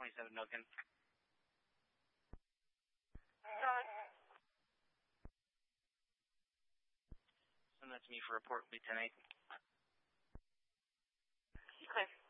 27 Milken. Send that to me for report, please, 10-8. Okay.